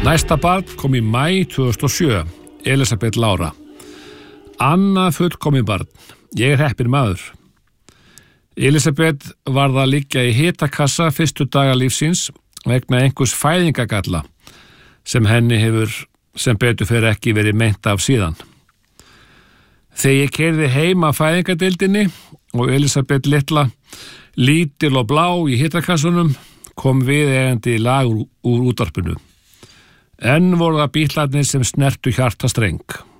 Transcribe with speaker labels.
Speaker 1: Næsta barn kom í maí 2007, Elisabeth Lára. Annað fullkomið barn, ég heppinn maður. Elisabeth varð að liggja í hitakassa fyrstu daga lífsins vegna einhvers fæðingagalla sem henni hefur sem betur fyrir ekki verið meint af síðan. Þegar ég keyrði heim af fæðingadeildinni og Elisabeth litla, lítil og blá í hitakassunum, kom viðeigandi lag úr útvarpinu. Enn voru það bítlarnir sem snertu hjartastreng.